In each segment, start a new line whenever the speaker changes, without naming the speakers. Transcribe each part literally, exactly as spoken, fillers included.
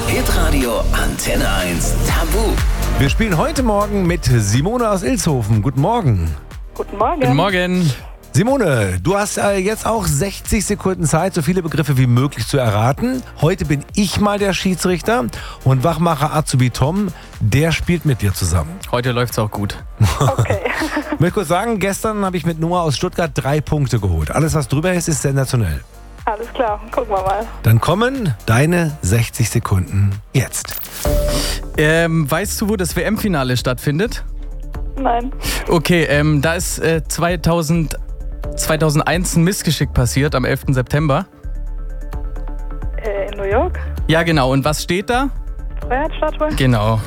Hitradio Antenne eins Tabu.
Wir spielen heute Morgen mit Simone aus Ilshofen. Guten Morgen.
Guten Morgen.
Guten Morgen.
Simone, du hast äh, jetzt auch sechzig Sekunden Zeit, so viele Begriffe wie möglich zu erraten. Heute bin ich mal der Schiedsrichter und Wachmacher Azubi Tom, der spielt mit dir zusammen.
Heute läuft's auch gut.
Okay.
Ich möchte kurz sagen, gestern habe ich mit Noah aus Stuttgart drei Punkte geholt. Alles, was drüber ist, ist sensationell.
Alles klar, gucken wir mal.
Dann kommen deine sechzig Sekunden jetzt.
Ähm, weißt du, wo das W M-Finale stattfindet?
Nein.
Okay, ähm, da ist äh, zweitausend, zweitausendeins ein Missgeschick passiert am elften September.
Äh, in New York?
Ja, genau. Und was steht da?
Freiheitsstatue?
Genau.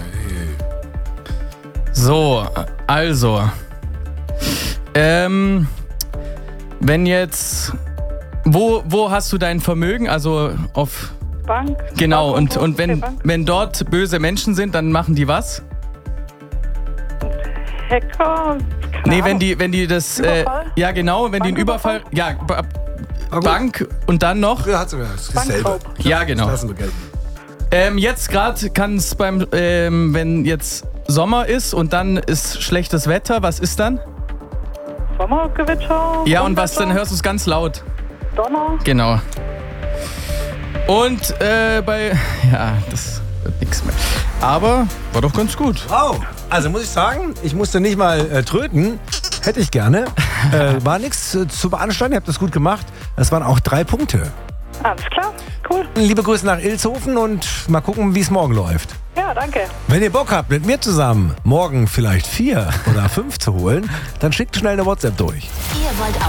So, also. Ähm, wenn jetzt... Wo, wo hast du dein Vermögen? Also auf...
Bank?
Genau,
Bank
und,
wo?
und wenn,
Okay, Bank.
wenn dort böse Menschen sind, dann machen die was?
Hacker? Keine
Nee, wenn
Ahnung.
die, wenn die das... Äh,
Überfall?
ja, genau, wenn die einen Überfall... Ja, ba Bank und dann noch...
Ja, hat's das
Bankraub.
Ja, genau.
Lassen wir gelten.
Ähm, jetzt gerade kann es beim... Ähm, wenn jetzt Sommer ist und dann ist schlechtes Wetter, was ist dann?
Sommergewitter?
Ja, und was, dann
Unwetter?
hörst du es ganz laut.
Donner?
Genau. Und äh, bei... Ja, das wird nichts mehr. Aber war doch ganz gut.
Wow, also muss ich sagen, ich musste nicht mal äh, tröten. Hätte ich gerne. Äh, war nichts äh, zu beanstanden, ihr habt das gut gemacht. Das waren auch drei Punkte.
Alles klar, cool.
Liebe Grüße nach Ilshofen und mal gucken, wie es morgen läuft.
Ja, danke.
Wenn ihr Bock habt, mit mir zusammen morgen vielleicht vier oder fünf zu holen, dann schickt schnell eine WhatsApp durch.
Ihr wollt